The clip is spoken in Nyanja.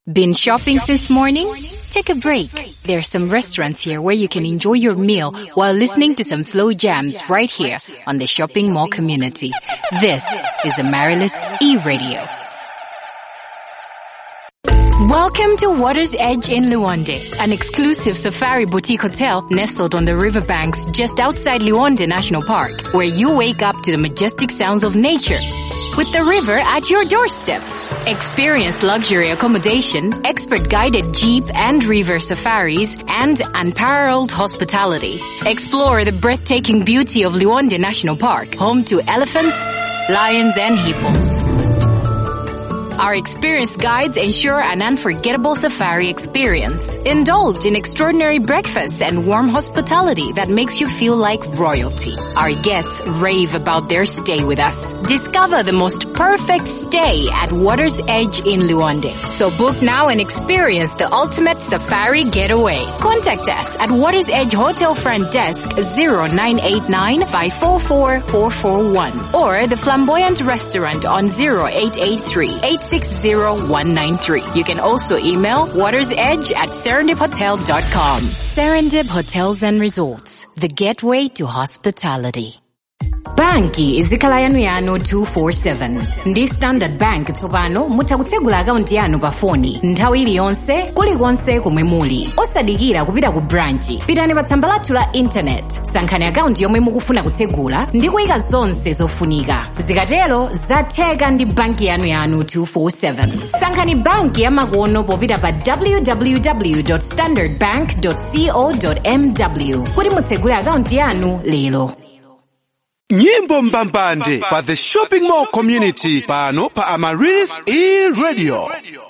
Been shopping since morning? Take a break. There are some restaurants here where you can enjoy your meal while listening to some slow jams right here on the shopping mall community. This is Amaryllis E-Radio. Welcome to Water's Edge in Liwonde, an exclusive safari boutique hotel nestled on the riverbanks just outside Liwonde National Park, where you wake up to the majestic sounds of nature with the river at your doorstep. Experience luxury accommodation, expert-guided jeep and river safaris, and unparalleled hospitality. Explore the breathtaking beauty of Liwonde National Park, home to elephants, lions, and hippos. Our experienced guides ensure an unforgettable safari experience. Indulge in extraordinary breakfasts and warm hospitality that makes you feel like royalty. Our guests rave about their stay with us. Discover the most perfect stay at Water's Edge in Liwonde. So book now and experience the ultimate safari getaway. Contact us at Water's Edge Hotel Front Desk 0989-544-441 or the Flamboyant Restaurant on 0883-860-193. You can also email watersedge@serendiphotel.com. Serendip Hotels and Resorts, the gateway to hospitality. Banki izikhala yanu 247. Ndi Standard Bank tsopano mutakutsegula akaunti yanu pa foni nthawi iliyonse kulikonse komwe muli. Osadikira kupita ku branchi. Pitani pa tsamba lathu la internet. Sankhani akaunti yomwe mukufuna kutsegula ndi kuyika zonse zofunika. Zikatero zatheka ndi banki yanu 247. Sankhani banki yamakono popita pa www.standardbank.co.mw kuti mutsegule akaunti yanu lero. Nyimbo mbambande pa the shopping mall community pano pa Amaryllis E-Radio.